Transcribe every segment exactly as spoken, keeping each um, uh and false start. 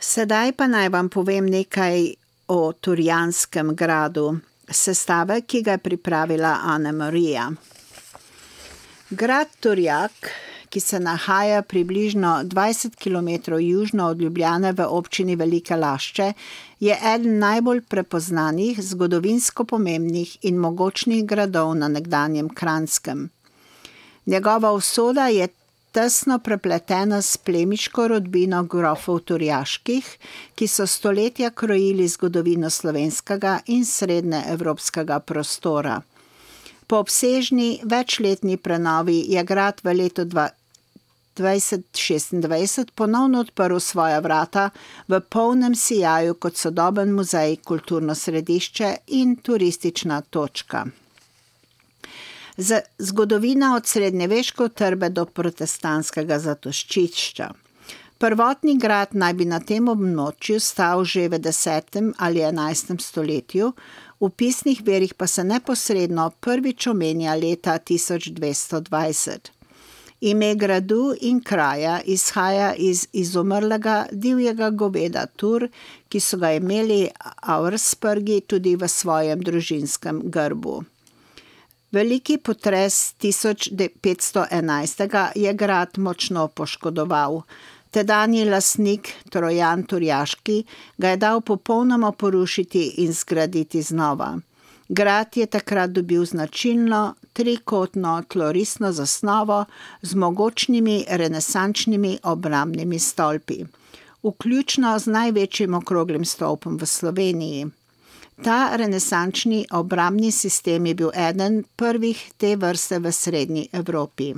Sedaj pa naj vam povem nekaj o Turjanskem gradu, sestave, ki ga je pripravila Ana Marija. Grad Turjak, ki se nahaja približno dvajset kilometrov južno od Ljubljane v občini Velike Lašče, je eden najbolj prepoznanih, zgodovinsko pomembnih in mogočnih gradov na nekdanjem Kranjskem. Njegova usoda je tesno prepletena s plemiško rodbino grofov Turjaških, ki so stoletja krojili zgodovino slovenskega in srednjeevropskega prostora. Po obsežni večletni prenovi je grad v letu dvajset šestindvajset ponovno odprl svoja vrata v polnem sijaju kot sodoben muzej, kulturno središče in turistična točka. Zgodovina od srednjeveške utrdbe do protestantskega zatočišča. Prvotni grad naj bi na tem območju stal že v desetem ali enajstem stoletju, v pisnih virih pa se neposredno prvič omenja leta tisoč dvesto dvajset. Ime gradu in kraja izhaja iz izumrlega divjega goveda Tur, ki so ga imeli Auerspergi tudi v svojem družinskem grbu. Veliki potres tisoč petsto enajstega je grad močno poškodoval. Tedanji lastnik Trojan Turjaški ga je dal popolnoma porušiti in zgraditi znova. Grad je takrat dobil značilno trikotno tlorisno zasnovo z mogočnimi renesančnimi obrambnimi stolpi, vključno z največjim okroglim stolpom v Sloveniji. Ta renesančni obrambni sistem je bil eden prvih te vrste v srednji Evropi.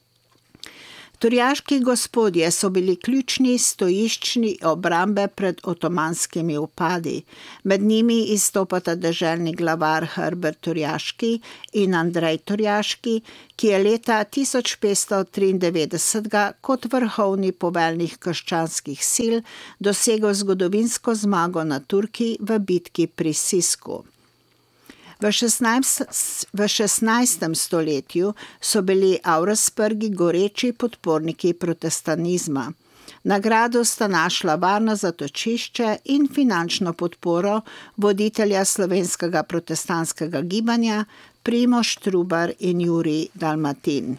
Turjaški gospodje so bili ključni stojiščni obrambe pred otomanskimi vpadi. Med njimi izstopata deželni glavar Herbert Turjaški in Andrej Turjaški, ki je leta tisoč petsto triindevetdeset kot vrhovni poveljnik krščanskih sil dosegel zgodovinsko zmago nad Turki v bitki pri Sisku. V šestnajstem stoletju so bili Auerspergi goreči podporniki protestantizma. Na gradu sta našla varno zatočišče in finančno podporo voditelja slovenskega protestantskega gibanja Primož Trubar in Jurij Dalmatin.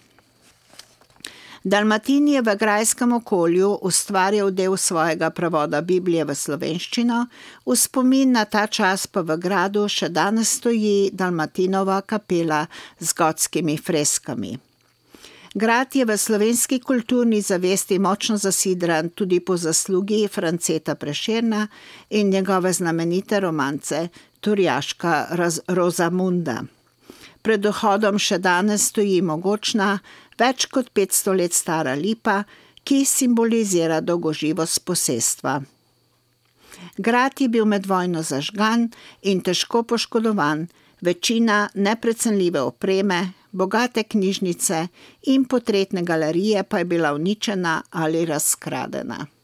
Dalmatin je v grajskem okolju ustvarjal del svojega prevoda Biblije v slovenščino, v spomin na ta čas pa v gradu še danes stoji Dalmatinova kapela z gotskimi freskami. Grad je v slovenski kulturni zavesti močno zasidran tudi po zaslugi Franceta Prešerna in njegove znamenite romance Turjaška Rozamunda. Pred vhodom še danes stoji mogočna, več kot petsto let stara lipa, ki simbolizira dolgoživost posestva. Grad je bil med vojno zažgan in težko poškodovan, večina neprecenljive opreme, bogate knjižnice in potretne galerije pa je bila uničena ali razkradena.